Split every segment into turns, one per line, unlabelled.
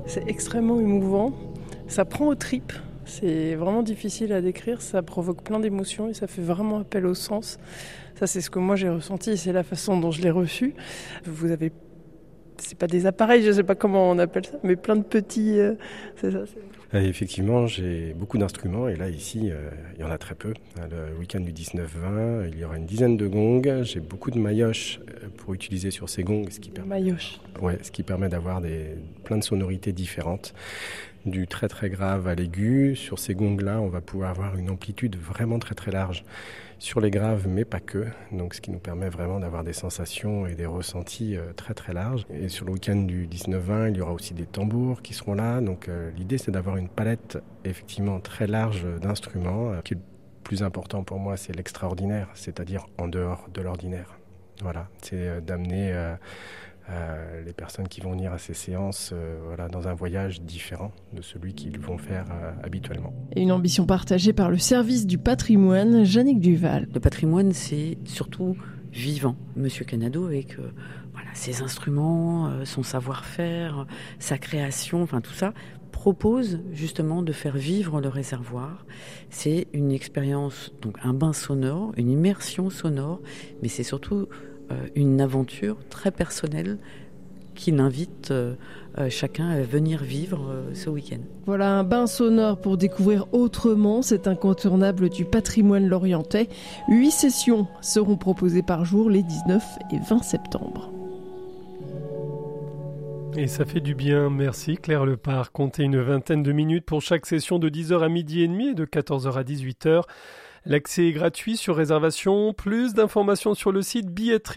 C'est extrêmement émouvant, ça prend aux tripes. C'est vraiment difficile à décrire, ça provoque plein d'émotions et ça fait vraiment appel au sens. Ça, c'est ce que moi j'ai ressenti et c'est la façon dont je l'ai reçu. Vous avez, c'est pas des appareils, je sais pas comment on appelle ça, mais plein de petits... c'est ça.
Effectivement, j'ai beaucoup d'instruments et là, ici, il y en a très peu. Le week-end du 19-20, il y aura une dizaine de gongs. J'ai beaucoup de maillotches pour utiliser sur ces gongs, ce qui permet d'avoir plein de sonorités différentes. Du très très grave à l'aigu. Sur ces gongs-là, on va pouvoir avoir une amplitude vraiment très très large sur les graves, mais pas que. Donc, ce qui nous permet vraiment d'avoir des sensations et des ressentis très très larges. Et sur le week-end du 19-20, il y aura aussi des tambours qui seront là. Donc, l'idée, c'est d'avoir une palette effectivement très large d'instruments. Ce qui est le plus important pour moi, c'est l'extraordinaire, c'est-à-dire en dehors de l'ordinaire. Voilà, c'est d'amener les personnes qui vont venir à ces séances dans un voyage différent de celui qu'ils vont faire habituellement.
Et une ambition partagée par le service du patrimoine, Jannick Duval.
Le patrimoine, c'est surtout vivant. Monsieur Canado, avec ses instruments, son savoir-faire, sa création, enfin tout ça, propose justement de faire vivre le réservoir. C'est une expérience, donc un bain sonore, une immersion sonore, mais c'est surtout une aventure très personnelle qui invite chacun à venir vivre ce week-end.
Voilà un bain sonore pour découvrir autrement cet incontournable du patrimoine lorientais. 8 sessions seront proposées par jour les 19 et 20 septembre.
Et ça fait du bien, merci Claire Lepard. Comptez une vingtaine de minutes pour chaque session de 10h à 12h30 et de 14h à 18h. L'accès est gratuit sur réservation. Plus d'informations sur le site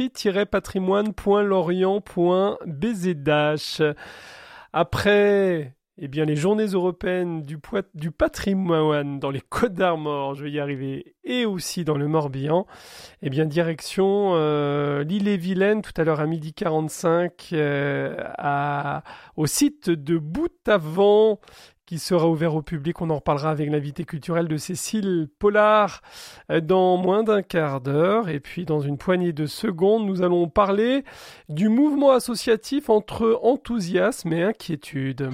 billetterie-patrimoine.lorient.bzh. Après les journées européennes du patrimoine dans les Côtes-d'Armor, je vais y arriver, et aussi dans le Morbihan, direction l'Ille-et-Vilaine, tout à l'heure à 12h45, au site de Boutavant, qui sera ouvert au public. On en reparlera avec l'invité culturel de Cécile Pollard dans moins d'un quart d'heure. Et puis, dans une poignée de secondes, nous allons parler du mouvement associatif entre enthousiasme et inquiétude.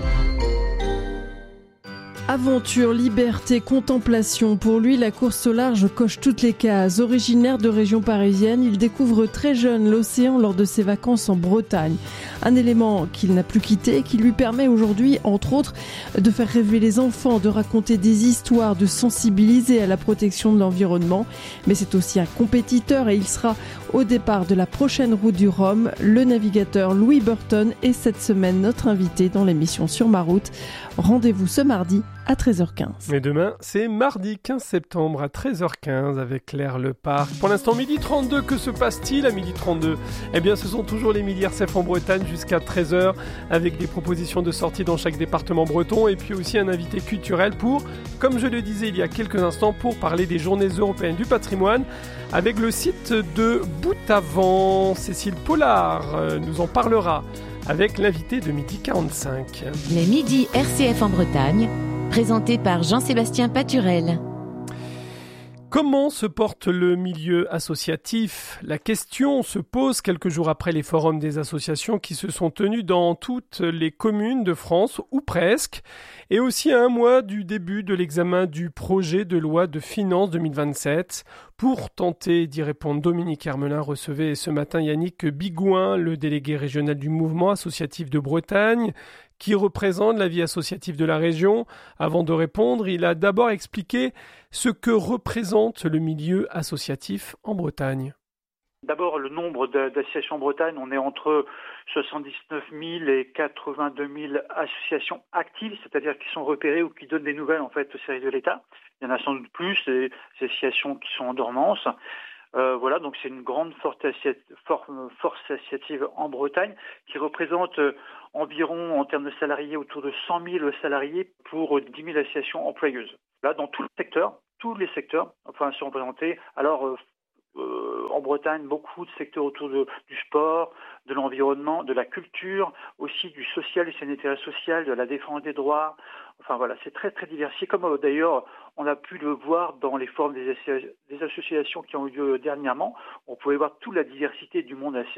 Aventure, liberté, contemplation. Pour lui, la course au large coche toutes les cases. Originaire de région parisienne, il découvre très jeune l'océan lors de ses vacances en Bretagne. Un élément qu'il n'a plus quitté et qui lui permet aujourd'hui, entre autres, de faire rêver les enfants, de raconter des histoires, de sensibiliser à la protection de l'environnement. Mais c'est aussi un compétiteur et il sera au départ de la prochaine route du Rhum. Le navigateur Louis Burton est cette semaine notre invité dans l'émission Sur ma route. Rendez-vous ce mardi à 13h15.
Mais demain, c'est mardi 15 septembre à 13h15 avec Claire Lepard. Pour l'instant, 12h32, que se passe-t-il à 12h32 ? Ce sont toujours les Midi RCF en Bretagne jusqu'à 13h avec des propositions de sortie dans chaque département breton et puis aussi un invité culturel pour, comme je le disais il y a quelques instants, pour parler des journées européennes du patrimoine avec le site de Boutavant. Cécile Pollard nous en parlera avec l'invité de 12h45.
Les Midi RCF en Bretagne, présenté par Jean-Sébastien Paturel.
Comment se porte le milieu associatif ? La question se pose quelques jours après les forums des associations qui se sont tenus dans toutes les communes de France, ou presque, et aussi à un mois du début de l'examen du projet de loi de finances 2027. Pour tenter d'y répondre, Dominique Hermelin recevait ce matin Yannick Bigouin, le délégué régional du mouvement associatif de Bretagne, qui représente la vie associative de la région. Avant de répondre, il a d'abord expliqué ce que représente le milieu associatif en Bretagne.
D'abord, le nombre d'associations en Bretagne, on est entre 79 000 et 82 000 associations actives, c'est-à-dire qui sont repérées ou qui donnent des nouvelles en fait au service de l'État. Il y en a sans doute plus, des associations qui sont en dormance. Donc c'est une grande force associative en Bretagne qui représente environ, en termes de salariés, autour de 100 000 salariés pour 10 000 associations employeuses. Là, dans tous les secteurs, sont représentés. Alors, en Bretagne, beaucoup de secteurs autour du sport, de l'environnement, de la culture, aussi du social, du sanitaire et social, de la défense des droits. C'est très très diversifié, comme d'ailleurs on a pu le voir dans les formes des associations qui ont eu lieu dernièrement. On pouvait voir toute la diversité du monde associatif.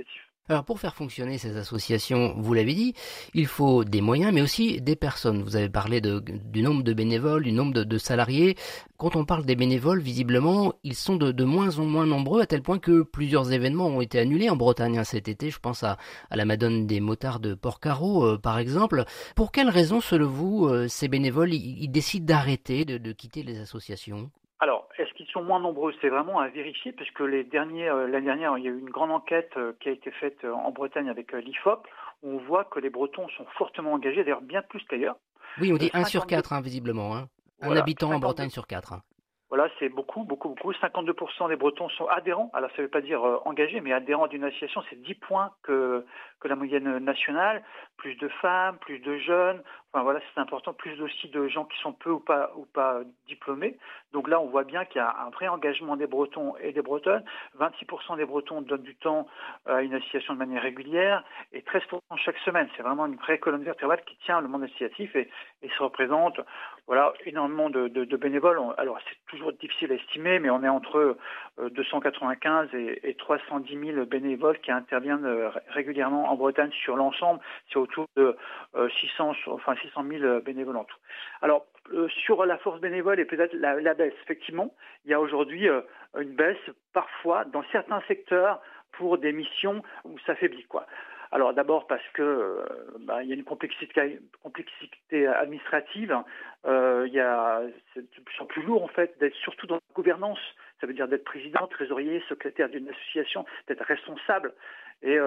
Alors pour faire fonctionner ces associations, vous l'avez dit, il faut des moyens mais aussi des personnes. Vous avez parlé du nombre de bénévoles, du nombre de salariés. Quand on parle des bénévoles, visiblement, ils sont de moins en moins nombreux à tel point que plusieurs événements ont été annulés en Bretagne cet été. Je pense à la Madone des motards de Porcaro par exemple. Pour quelles raisons, selon vous, ces bénévoles ils décident d'arrêter, de quitter les associations ?
Alors, est-ce qu'ils sont moins nombreux? C'est vraiment à vérifier, puisque l'année dernière, il y a eu une grande enquête qui a été faite en Bretagne avec l'IFOP, où on voit que les Bretons sont fortement engagés, d'ailleurs bien plus qu'ailleurs.
Oui, on dit 1 sur 4, visiblement. Un
voilà,
habitant en Bretagne sur 4.
Voilà, c'est beaucoup. 52% des Bretons sont adhérents. Alors, ça ne veut pas dire engagés, mais adhérents d'une association, c'est 10 points que la moyenne nationale. Plus de femmes, plus de jeunes. Enfin, voilà, c'est important. Plus aussi de gens qui sont peu ou pas diplômés. Donc là, on voit bien qu'il y a un vrai engagement des Bretons et des Bretonnes. 26% des Bretons donnent du temps à une association de manière régulière et 13% chaque semaine. C'est vraiment une vraie colonne vertébrale qui tient le monde associatif et se représente énormément de bénévoles. Alors, c'est toujours difficile à estimer, mais on est entre 295 et 310 000 bénévoles qui interviennent régulièrement en Bretagne sur l'ensemble. C'est autour de 600 000 bénévoles en tout. Alors, sur la force bénévole et peut-être la baisse, effectivement, il y a aujourd'hui une baisse parfois dans certains secteurs pour des missions où ça faiblit, quoi. Alors d'abord parce que il y a une complexité administrative. C'est de plus en plus lourd en fait d'être surtout dans la gouvernance. Ça veut dire d'être président, trésorier, secrétaire d'une association, d'être responsable. Et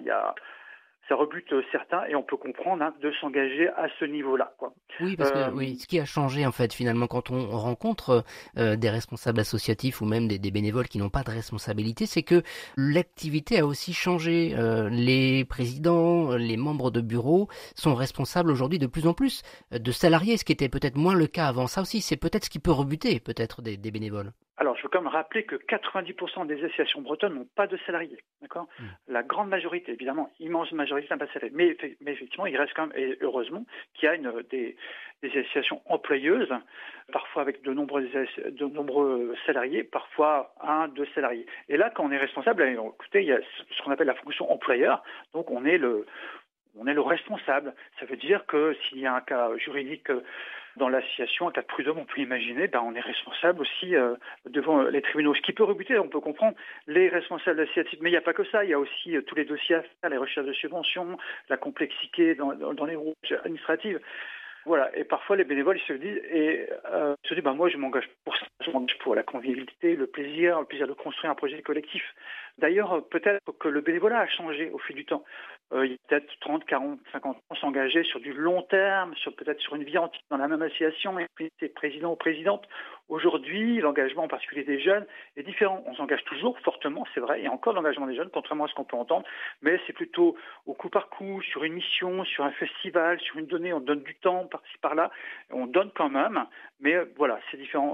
ça rebute certains et on peut comprendre de s'engager à ce niveau-là, quoi.
Oui, parce que ce qui a changé en fait finalement quand on rencontre des responsables associatifs ou même des bénévoles qui n'ont pas de responsabilité, c'est que l'activité a aussi changé. Les présidents, les membres de bureau sont responsables aujourd'hui de plus en plus de salariés, ce qui était peut-être moins le cas avant. Ça aussi, c'est peut-être ce qui peut rebuter peut-être des bénévoles.
Alors, je veux quand même rappeler que 90% des associations bretonnes n'ont pas de salariés, d'accord ? La grande majorité, évidemment, immense majorité n'a pas de salariés. Mais effectivement, il reste quand même, et heureusement, qu'il y a des associations employeuses, parfois avec de nombreux salariés, parfois 1-2 salariés. Et là, quand on est responsable, écoutez, il y a ce qu'on appelle la fonction employeur, donc on est le responsable. Ça veut dire que s'il y a un cas juridique dans l'association, un cas de prud'homme, on peut imaginer, on est responsable aussi devant les tribunaux. Ce qui peut rebuter, on peut comprendre, les responsables associatifs. Mais il n'y a pas que ça, il y a aussi tous les dossiers à faire, les recherches de subventions, la complexité dans les rouages administratifs. Voilà, et parfois les bénévoles ils se disent moi je m'engage pour ça, je m'engage pour la convivialité, le plaisir de construire un projet collectif. D'ailleurs, peut-être que le bénévolat a changé au fil du temps. Il y a peut-être 30, 40, 50 ans s'engager sur du long terme, peut-être sur une vie entière dans la même association, et puis c'est président ou présidente. Aujourd'hui, l'engagement en particulier des jeunes est différent. On s'engage toujours fortement, c'est vrai, il y a encore l'engagement des jeunes, contrairement à ce qu'on peut entendre, mais c'est plutôt au coup par coup, sur une mission, sur un festival, sur une donnée, on donne du temps par-ci par-là, on donne quand même, mais voilà, c'est différent.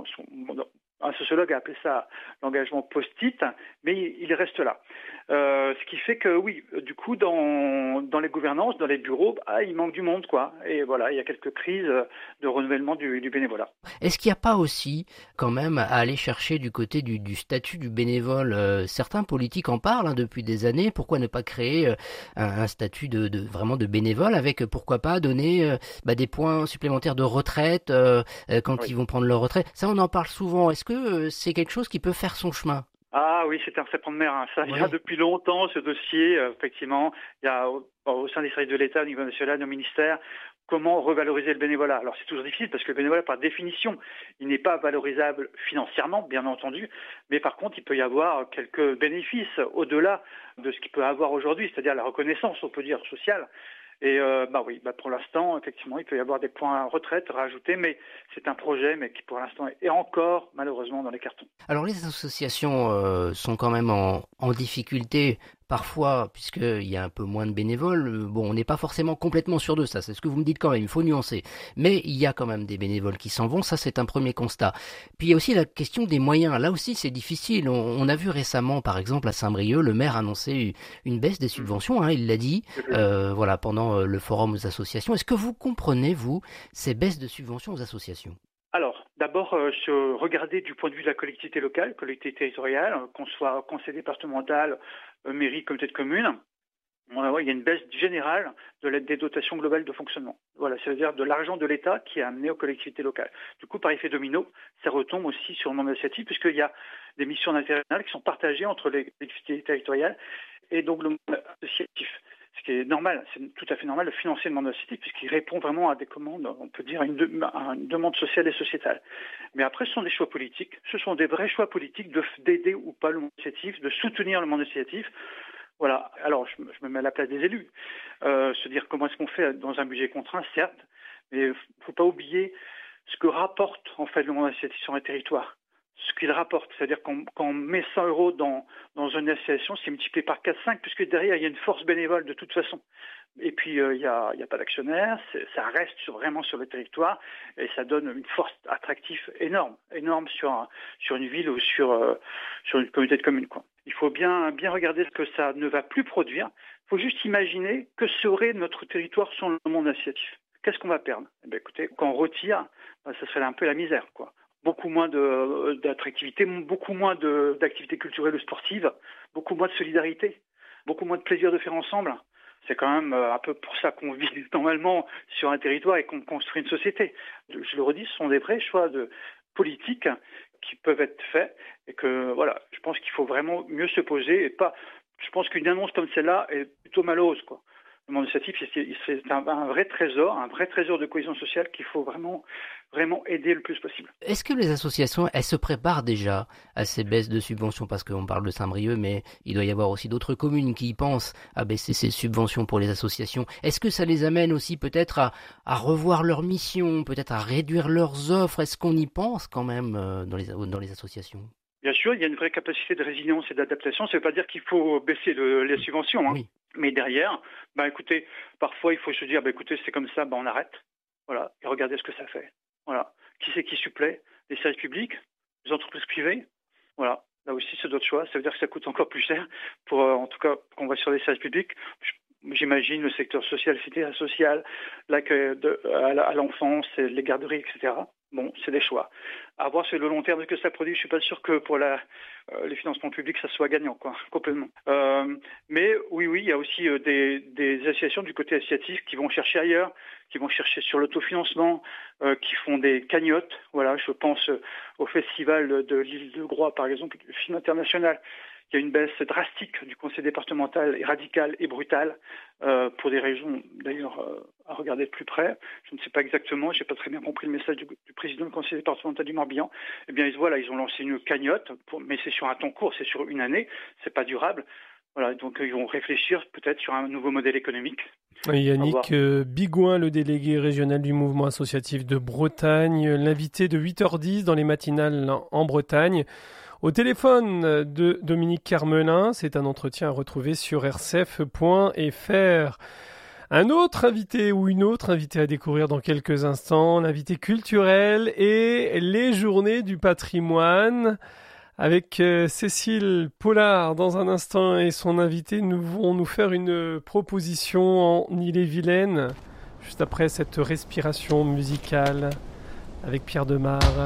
Un sociologue a appelé ça l'engagement post-it, mais il reste là. Ce qui fait que oui, du coup, dans les gouvernances, dans les bureaux, il manque du monde, quoi. Et voilà, il y a quelques crises de renouvellement du bénévolat.
Est-ce qu'il n'y a pas aussi, quand même, à aller chercher du côté du statut du bénévole? Certains politiques en parlent depuis des années. Pourquoi ne pas créer un statut vraiment de bénévole avec, pourquoi pas, donner des points supplémentaires de retraite quand ils vont prendre leur retraite? Ça, on en parle souvent. Est-ce que c'est quelque chose qui peut faire son chemin?
Ah oui, c'est un serpent de mer. Ça, il y a depuis longtemps ce dossier. Effectivement, il y a au sein des services de l'État, au niveau national, au ministère, comment revaloriser le bénévolat. Alors c'est toujours difficile parce que le bénévolat, par définition, il n'est pas valorisable financièrement, bien entendu, mais par contre, il peut y avoir quelques bénéfices au-delà de ce qu'il peut avoir aujourd'hui, c'est-à-dire la reconnaissance, on peut dire, sociale. Et pour l'instant, effectivement, il peut y avoir des points retraite rajoutés, mais c'est un projet, mais qui pour l'instant est encore malheureusement dans les cartons.
Alors les associations sont quand même en difficulté parfois, puisqu'il y a un peu moins de bénévoles. On n'est pas forcément complètement sûr de ça, c'est ce que vous me dites quand même, il faut nuancer. Mais il y a quand même des bénévoles qui s'en vont, ça c'est un premier constat. Puis il y a aussi la question des moyens, là aussi c'est difficile. On a vu récemment, par exemple à Saint-Brieuc, le maire annoncer une baisse des subventions, il l'a dit, pendant le forum aux associations. Est-ce que vous comprenez, vous, ces baisses de subventions aux associations ?
Alors, d'abord, regarder du point de vue de la collectivité locale, collectivité territoriale, qu'on soit conseil départemental, mairie, comité de commune. il y a une baisse générale des dotations globales de fonctionnement. Voilà, c'est-à-dire de l'argent de l'État qui est amené aux collectivités locales. Du coup, par effet domino, ça retombe aussi sur le monde associatif, puisqu'il y a des missions internationales qui sont partagées entre les collectivités territoriales et donc le monde associatif. Ce qui est normal, c'est tout à fait normal de financer le monde associatif puisqu'il répond vraiment à des commandes, on peut dire à une demande sociale et sociétale. Mais après, ce sont des choix politiques, ce sont des vrais choix politiques d'aider ou pas le monde associatif, de soutenir le monde associatif. Voilà. Alors, je me mets à la place des élus. Se dire comment est-ce qu'on fait dans un budget contraint, certes, mais il ne faut pas oublier ce que rapporte en fait le monde associatif sur un territoire. Ce qu'il rapporte, c'est-à-dire quand on met 100 € dans une association, c'est multiplié par 4-5, puisque derrière, il y a une force bénévole de toute façon. Et puis, il y a pas d'actionnaire, ça reste vraiment sur le territoire, et ça donne une force attractive énorme sur une ville ou sur une communauté de communes, quoi. Il faut bien regarder ce que ça ne va plus produire. Il faut juste imaginer que serait notre territoire sans le monde associatif. Qu'est-ce qu'on va perdre ? Écoutez, quand on retire, ça serait un peu la misère, quoi. Beaucoup moins d'attractivité, beaucoup moins d'activités culturelles ou sportives, beaucoup moins de solidarité, beaucoup moins de plaisir de faire ensemble. C'est quand même un peu pour ça qu'on vit normalement sur un territoire et qu'on construit une société. Je le redis, ce sont des vrais choix politiques qui peuvent être faits et que voilà, je pense qu'il faut vraiment mieux se poser et pas. Je pense qu'une annonce comme celle-là est plutôt malheureuse, quoi. Le monde associatif, c'est un vrai trésor de cohésion sociale qu'il faut vraiment aider le plus possible.
Est-ce que les associations, elles se préparent déjà à ces baisses de subventions ? Parce qu'on parle de Saint-Brieuc, mais il doit y avoir aussi d'autres communes qui pensent à baisser ces subventions pour les associations. Est-ce que ça les amène aussi peut-être à revoir leur mission, peut-être à réduire leurs offres ? Est-ce qu'on y pense quand même dans les associations ?
Bien sûr, il y a une vraie capacité de résilience et d'adaptation. Ça ne veut pas dire qu'il faut baisser les subventions, hein. Oui. Mais derrière, écoutez, parfois il faut se dire, écoutez, c'est comme ça, on arrête. Voilà, et regardez ce que ça fait. Voilà, qui c'est qui supplée ? Les services publics, les entreprises privées. Voilà, là aussi c'est d'autres choix. Ça veut dire que ça coûte encore plus cher pour, en tout cas, quand on va sur les services publics. J'imagine le secteur social, le secteur social, l'accueil à l'enfance, les garderies, etc. Bon, c'est des choix. À voir sur le long terme que ça produit. Je suis pas sûr que pour les financements publics, ça soit gagnant, quoi, complètement. Mais oui, il y a aussi des associations du côté associatif qui vont chercher ailleurs, qui vont chercher sur l'autofinancement, qui font des cagnottes. Voilà, je pense au festival de l'île de Groix, par exemple, le film international. Il y a une baisse drastique du conseil départemental et radicale et brutale pour des raisons d'ailleurs à regarder de plus près. Je ne sais pas exactement, je n'ai pas très bien compris le message du président du conseil départemental du Morbihan. Eh bien, ils ont lancé une cagnotte, mais c'est sur un temps court, c'est sur une année, c'est pas durable. Voilà, donc ils vont réfléchir peut-être sur un nouveau modèle économique.
Yannick Bigouin, le délégué régional du mouvement associatif de Bretagne, l'invité de 8h10 dans les matinales en Bretagne. Au téléphone de Dominique Carmelin, c'est un entretien à retrouver sur rcf.fr. Un autre invité ou une autre invitée à découvrir dans quelques instants, l'invité culturel et les journées du patrimoine. Avec Cécile Pollard dans un instant et son invité, nous vont nous faire une proposition en Ille-et-Vilaine, juste après cette respiration musicale avec Pierre Demar.